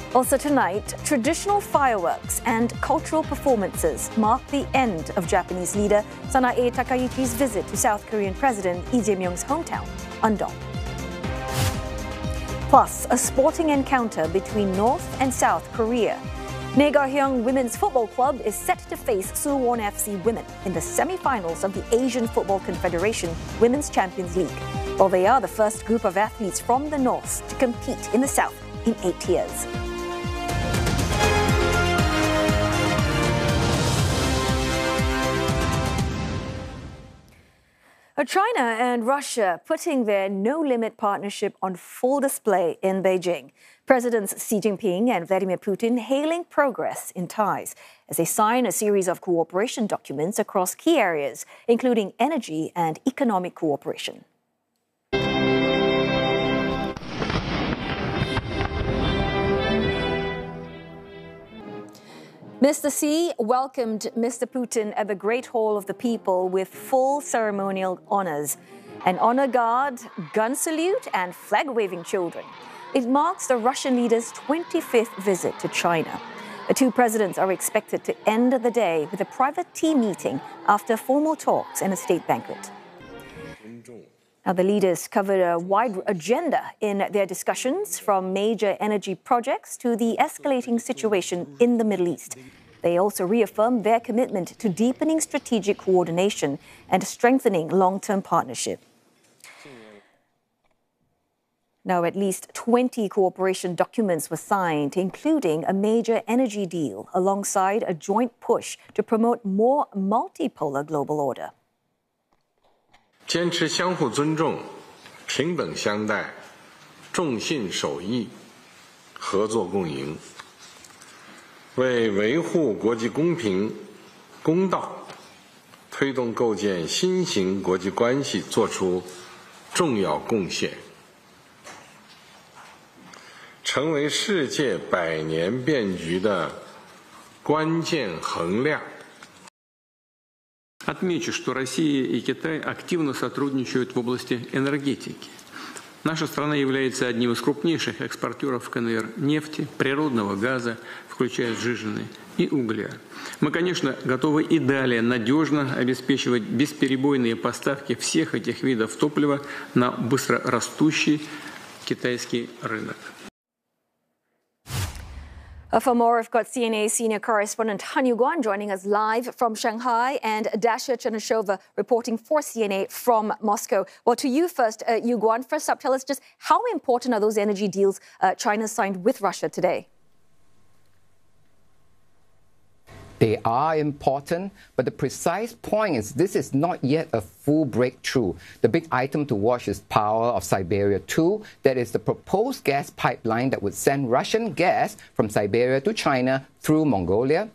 Also tonight, traditional fireworks and cultural performances mark the end of Japanese leader Sanae Takaichi's visit to South Korean President Lee Jae-myung's hometown, Andong. Plus, a sporting encounter between North and South Korea. Naegarhyung Women's Football Club is set to face Suwon FC Women in the semi-finals of the Asian Football Confederation Women's Champions League, while they are the first group of athletes from the North to compete in the South in 8 years. China and Russia putting their no-limit partnership on full display in Beijing. Presidents Xi Jinping and Vladimir Putin hailing progress in ties as they sign a series of cooperation documents across key areas, including energy and economic cooperation. Mr. Xi welcomed Mr. Putin at the Great Hall of the People with full ceremonial honors, an honor guard, gun salute, and flag-waving children. It marks the Russian leader's 25th visit to China. The two presidents are expected to end the day with a private tea meeting after formal talks and a state banquet. Now, the leaders covered a wide agenda in their discussions, from major energy projects to the escalating situation in the Middle East. They also reaffirmed their commitment to deepening strategic coordination and strengthening long-term partnership. Now, at least 20 cooperation documents were signed, including a major energy deal alongside a joint push to promote more multipolar global order. 坚持相互尊重、平等相待、重信守义、合作共赢，为维护国际公平、公道，推动构建新型国际关系作出重要贡献，成为世界百年变局的关键衡量。 Отмечу, что Россия и Китай активно сотрудничают в области энергетики. Наша страна является одним из крупнейших экспортеров КНР нефти, природного газа, включая сжиженный, и угля. Мы, конечно, готовы и далее надежно обеспечивать бесперебойные поставки всех этих видов топлива на быстрорастущий китайский рынок. For more, I've got CNA senior correspondent Han Yu-guan joining us live from Shanghai and Dasha Chernyshova reporting for CNA from Moscow. Well, to you first, Yu-guan. First up, tell us just how important are those energy deals China signed with Russia today? They are important, but the precise point is this is not yet a full breakthrough. The big item to watch is Power of Siberia 2. That is the proposed gas pipeline that would send Russian gas from Siberia to China through Mongolia.